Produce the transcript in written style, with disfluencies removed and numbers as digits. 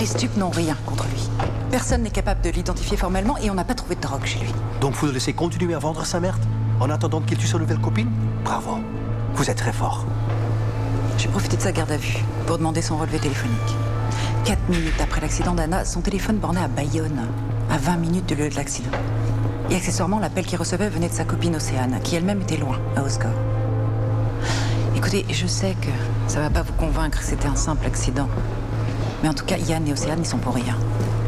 Les stupes n'ont rien contre lui. Personne n'est capable de l'identifier formellement et on n'a pas trouvé de drogue chez lui. Donc vous le laissez continuer à vendre sa merde en attendant qu'il tue sa nouvelle copine? Bravo. Vous êtes très fort. J'ai profité de sa garde à vue pour demander son relevé téléphonique. 4 minutes après l'accident d'Anna, son téléphone bornait à Bayonne, à 20 minutes du lieu de l'accident. Et accessoirement, l'appel qu'il recevait venait de sa copine Océane, qui elle-même était loin, à Osgore. Écoutez, je sais que ça va pas vous convaincre que c'était un simple accident. Mais en tout cas, Yann et Océane n'y sont pour rien.